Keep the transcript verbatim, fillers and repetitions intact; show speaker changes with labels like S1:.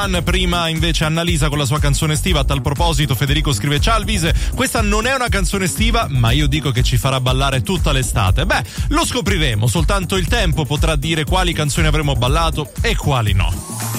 S1: One, prima invece Annalisa con la sua canzone estiva. A tal proposito Federico scrive: ciao Alvise, questa non è una canzone estiva, ma io dico che ci farà ballare tutta l'estate. Beh, lo scopriremo, soltanto il tempo potrà dire quali canzoni avremo ballato e quali no.